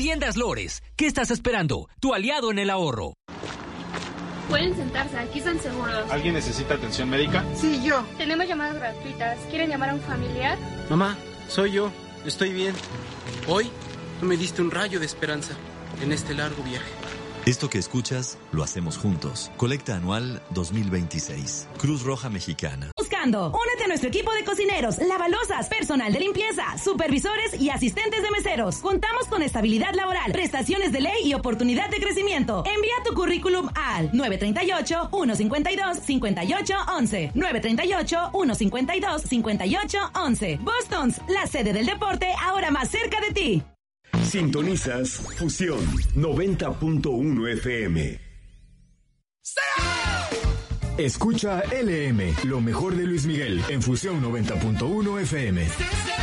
Tiendas Lores. ¿Qué estás esperando? Tu aliado en el ahorro. Pueden sentarse, aquí están seguros. ¿Alguien necesita atención médica? Sí, yo. Tenemos llamadas gratuitas. ¿Quieren llamar a un familiar? Mamá, soy yo. Estoy bien. Hoy tú me diste un rayo de esperanza en este largo viaje. Esto que escuchas, lo hacemos juntos. Colecta anual 2026. Cruz Roja Mexicana. Buscando. Únete a nuestro equipo de cocineros, lavalosas, personal de limpieza, supervisores y asistentes de meseros. Contamos con estabilidad laboral, prestaciones de ley y oportunidad de crecimiento. Envía tu currículum al 938-152-5811. 938-152-5811. Bostons, la sede del deporte ahora más cerca de ti. Sintonizas Fusión 90.1 FM. Escucha LM, lo mejor de Luis Miguel en Fusión 90.1 FM.